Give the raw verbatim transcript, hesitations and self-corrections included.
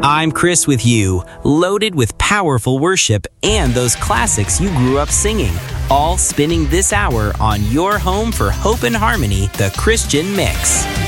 I'm Chris with you, loaded with powerful worship and those classics you grew up singing, all spinning this hour on your home for hope and harmony, the Christian Mix.